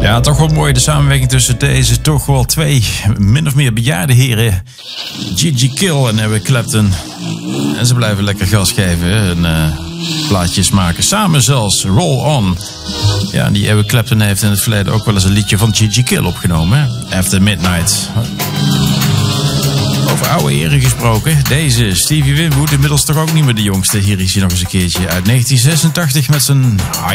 Ja, toch wel mooi de samenwerking tussen deze toch wel twee min of meer bejaarde heren. Gigi Kill en Eric Clapton. En ze blijven lekker gas geven en plaatjes maken. Samen zelfs, Roll On. Ja, die Eric Clapton heeft in het verleden ook wel eens een liedje van Gigi Kill opgenomen. Hè? After Midnight. Over oude heren gesproken. Deze Stevie Winwood, inmiddels toch ook niet meer de jongste. Hier is hij nog eens een keertje uit 1986 met zijn